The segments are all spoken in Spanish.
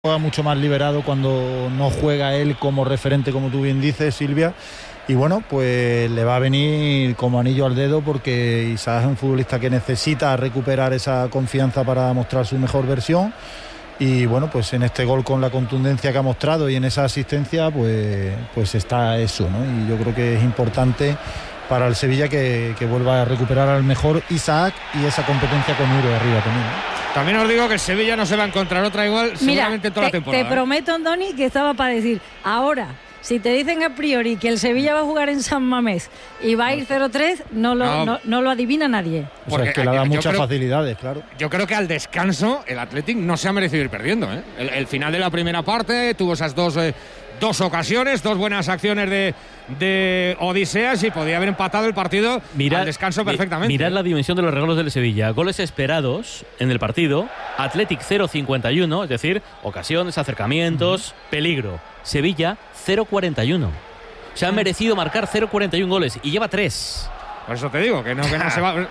juega mucho más liberado cuando no juega él como referente, como tú bien dices, Silvia, y bueno, pues le va a venir como anillo al dedo, porque Isaac es un futbolista que necesita recuperar esa confianza para mostrar su mejor versión, y bueno, pues en este gol con la contundencia que ha mostrado y en esa asistencia, pues está eso, ¿no? Y yo creo que es importante para el Sevilla que vuelva a recuperar al mejor Isaac y esa competencia con Uro arriba también, ¿no? También os digo que el Sevilla no se va a encontrar otra igual seguramente en toda la temporada. Te prometo, Andoni, que estaba para decir, ahora, si te dicen a priori que el Sevilla va a jugar en San Mamés y va a ir 0-3, no lo adivina nadie. O sea, es que le da muchas facilidades, claro. Yo creo que al descanso el Athletic no se ha merecido ir perdiendo, ¿eh? El final de la primera parte tuvo esas dos ocasiones, dos buenas acciones de Odiseas, y podía haber empatado el partido al descanso perfectamente. Mirad la dimensión de los regalos del Sevilla. Goles esperados en el partido. Athletic 0,51, es decir, ocasiones, acercamientos, peligro. Sevilla 0,41. Se ha merecido marcar 0,41 goles y lleva 3. Por eso te digo que no se va,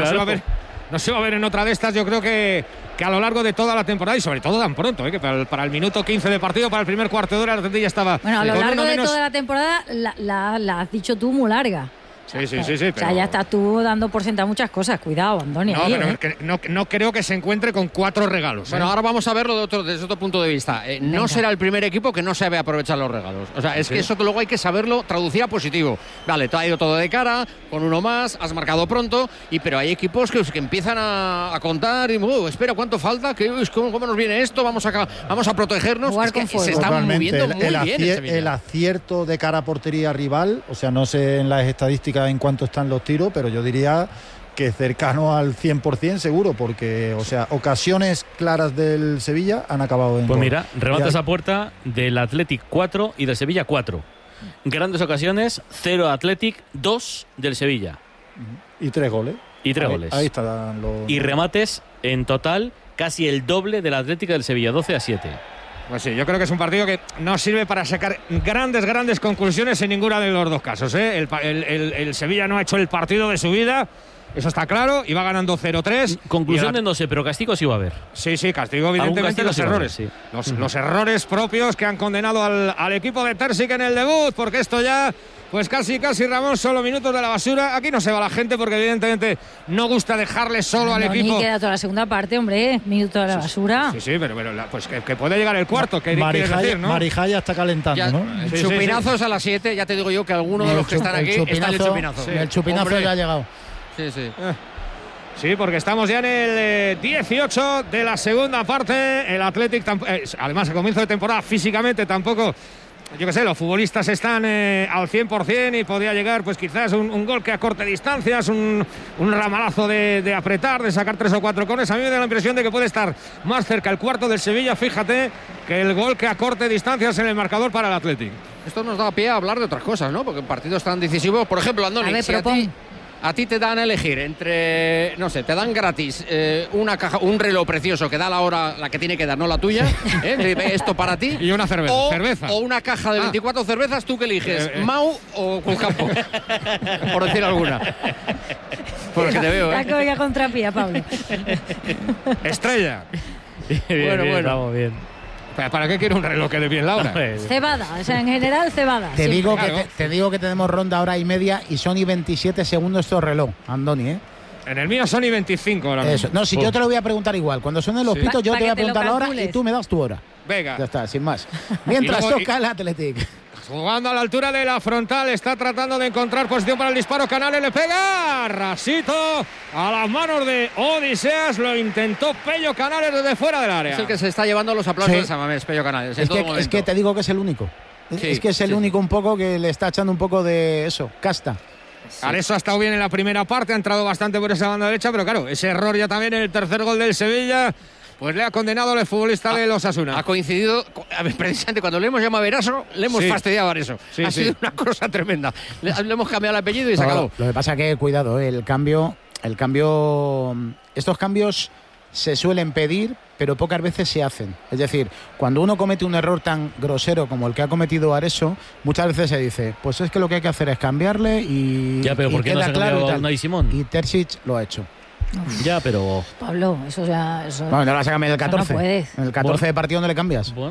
no se va a ver en otra de estas. Yo creo que a lo largo de toda la temporada, y sobre todo tan pronto, que para el minuto 15 de partido, para el primer cuarto de hora, la ya estaba. Bueno, a lo largo de toda la temporada la has dicho tú muy larga. Sí. O sea, ya estás tú dando por sentado muchas cosas. Cuidado, Andoni. No creo que se encuentre con 4 regalos. Bueno, ahora vamos a verlo desde otro punto de vista. No será el primer equipo que no sabe aprovechar los regalos. O sea, es que eso luego hay que saberlo traducir a positivo. Vale, te ha ido todo de cara, con uno más, has marcado pronto, pero hay equipos que empiezan a contar y espera, ¿cuánto falta? ¿Cómo nos viene esto? Vamos a protegernos. Es que se está moviendo muy bien el acierto de cara a portería rival, o sea, no sé en las estadísticas en cuánto están los tiros, pero yo diría que cercano al 100% seguro, porque, o sea, ocasiones claras del Sevilla han acabado en Pues gol. mira, remates a puerta del Athletic 4 y del Sevilla 4. Grandes ocasiones, 0 Athletic, 2 del Sevilla. Y 3 goles. Ahí están los... Y remates en total casi el doble del Athletic del Sevilla, 12-7. Pues sí, yo creo que es un partido que no sirve para sacar grandes conclusiones en ninguna de los dos casos, ¿eh? El Sevilla no ha hecho el partido de su vida, eso está claro, y va ganando 0-3. Conclusiones no sé, pero castigo sí va a haber. Sí, castigo evidentemente los errores. Sí. Los errores propios que han condenado al equipo de Terzic en el debut, porque esto ya... Pues casi, Ramón, solo minutos de la basura. Aquí no se va la gente porque evidentemente no gusta dejarle solo al equipo. Ni queda toda la segunda parte, hombre, minutos de la basura. Sí, pero pues que puede llegar el cuarto, que quieres decir, ¿no? Marijá ya está calentando, ¿no? Chupinazos a las 7, ya te digo yo que alguno de los que están aquí está en el chupinazo. El chupinazo ya ha llegado. Sí. Sí, porque estamos ya en el 18 de la segunda parte. El Athletic, además, a comienzo de temporada, físicamente tampoco... Yo qué sé, los futbolistas están al 100% y podría llegar pues quizás un gol que acorte distancias, un ramalazo de apretar, de sacar 3 o 4 corners. A mí me da la impresión de que puede estar más cerca el cuarto del Sevilla, fíjate, que el gol que acorte distancias en el marcador para el Athletic. Esto nos da pie a hablar de otras cosas, ¿no? Porque partidos tan decisivos, por ejemplo, Andoni, a ti te dan a elegir entre, no sé, te dan gratis una caja, un reloj precioso que da la hora, la que tiene que dar, no la tuya, esto para ti. Y una cerveza. O una caja de 24 cervezas, ¿tú qué eliges? ¿Mau o Cruzcampo? Por decir alguna. Por lo que te veo, La que oiga contrapía, Pablo. Estrella. Bueno. Estamos bien. ¿Para qué quiere un reloj que dé bien la hora? Cebada, o sea, en general cebada. Te digo que tenemos ronda hora y media y son y 27 segundos estos reloj, Andoni, ¿eh? En el mío son y 25 ahora mismo. Eso. No, si yo te lo voy a preguntar igual. Cuando suenen los pitos, yo te voy a preguntar la hora y tú me das tu hora. Venga. Ya está, sin más. Mientras toca el Athletic. Jugando a la altura de la frontal, está tratando de encontrar posición para el disparo. Canales le pega, rasito a las manos de Odiseas. Lo intentó Pello Canales desde fuera del área. Es el que se está llevando los aplausos de San Mamés, Pello Canales. Es que te digo que es el único. Es que es el único un poco que le está echando un poco de eso, casta. Areso ha estado bien en la primera parte, ha entrado bastante por esa banda derecha, pero claro, ese error ya también en el tercer gol del Sevilla, pues le ha condenado el futbolista de los Asuna. Ha coincidido, precisamente cuando le hemos llamado a Eraso, le hemos fastidiado a Areso. Ha sido una cosa tremenda. Le hemos cambiado el apellido y se acabó. Lo que pasa es que, cuidado, el cambio, estos cambios se suelen pedir, pero pocas veces se hacen. Es decir, cuando uno comete un error tan grosero como el que ha cometido Areso, muchas veces se dice, pues es que lo que hay que hacer es cambiarle y ya, pero ¿por qué no se ha cambiado a Unai Simón? Y Terzic lo ha hecho. Ya, pero... Pablo, eso ya... Eso, Bueno, no la vas a cambiar el 14. no puedes. En el 14 Bueno, de partido no le cambias. Bueno.